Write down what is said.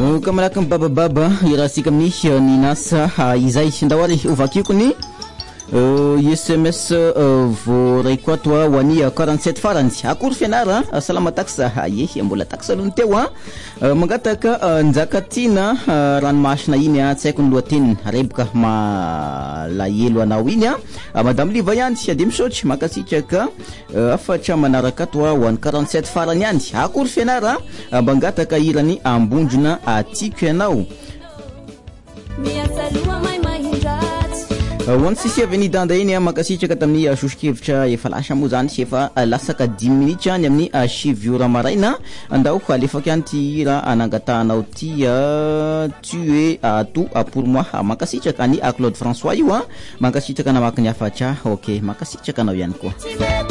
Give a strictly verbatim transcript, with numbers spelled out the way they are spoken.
Kamalaka babababa irasika amin'ny ny nasa izay ndawali ovakiko ni S M S vo requato wani quarante-sept farany akory fianara salama taksa ye mbola taksa lon teo mangataka njakatina ranomasina iny tsaiko ny loateny rebaka ma la yelo anao iny madame Liva yany ady misaotry makasitraka afatra manaraka to ho any quarante-sept farany any akory fianara mangataka irany ambondrona atiko ianao One sisi aveni danda iny makasitraka tamin'ny sosikevitra efa lasa mo zany sy efa lasaka dix minutes any amin'ny sivy ora maraina andao alefaka any ty ra anangatanao ty tu es à tout pour moi makasitraka any Claude François io makasitraka namaky ny afatra ok makasitraka anao ihany koa